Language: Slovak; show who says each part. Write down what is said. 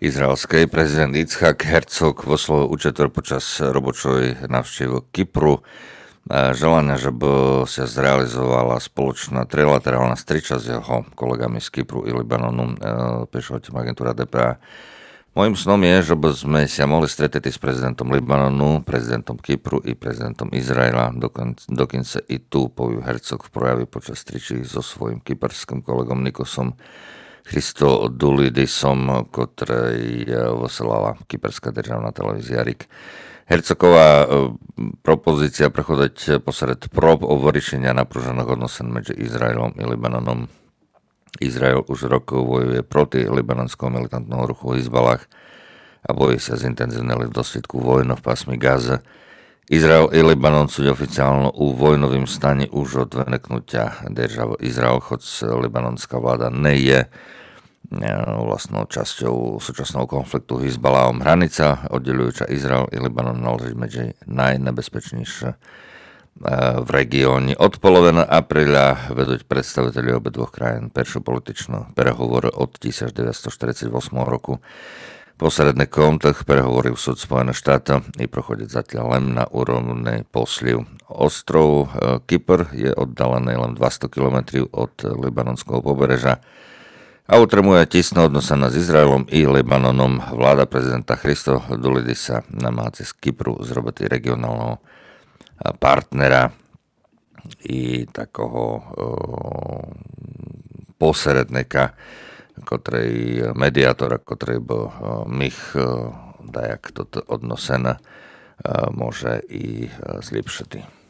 Speaker 1: izraelskej. Prezident Yitzhak Herzog vo svojom účetor počas robočovej návštevy Kypru želania, že by sa zrealizovala spoločná trilaterálna striča s jeho kolegami z Kypru i Libanonu, píše o tým agentúra DPA. Mojím snom je, že by sme sa mohli stretnúť s prezidentom Libanonu, prezidentom Kypru i prezidentom Izraela, dokonca i tu, povie Herzog v projavi počas stričí so svojím kyperským kolegom Nikosom Christodoulidisom, ktorý vysielala kyperská državná televízia RIK. Hercogová propozícia prechodať posred prób o vyriešenia napružených odnosov medzi Izraelom i Libanonom. Izrael už rokov bojuje proti libanonskému militantnému ruchu Hizbalah a boji sa zintenzívnili v dôsledku vojny v pásmi Gaza. Izrael i Libanon sú oficiálne u vojnovým stane už od vyneknutia državu Izrael, hoď libanonská vláda nie je vlastnou časťou súčasného konfliktu Hizbalahom. Hranica oddeľujúca Izrael i Libanon naleží medzi najnebezpečnejšie v regióne. Od poloviny apríla vedúť predstaviteľi obidvoch krajín peršiu političnú prehovor od 1948 roku. Posledný kontakt prehovorí v súd Spojených štátov i prochodí zatiaľ len na úrovni posliv. Ostrov Kypr je oddalený len 200 km od libanonského pobrežia a utrmuje tisné odnosy s Izraelom i Libanonom. Vláda prezidenta Christodoulidisa namáha z Kypru zrobiť regionálneho partnera i takého posrednika, mediátora, ktorý by mých dajak toto odnosené môže i zlepšiť.